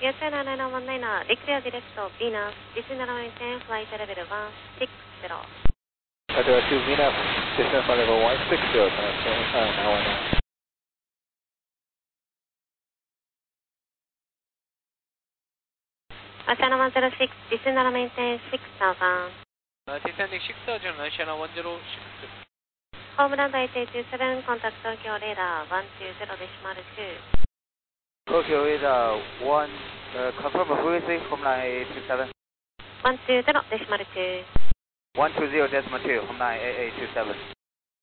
USA 99119, declare direct to Venus, descend runway 10, flight level 160. Roger, 2 Venus, descend flight level 160, connect 919. Channel 106, descend runway 10, 6000. Descending 6000, channel 106. Homeland 8827, contact Tokyo radar 120.2. Tokyo radar 1, confirm frequency, Homeland 827. 120.2. 120.2, Homeland 8827.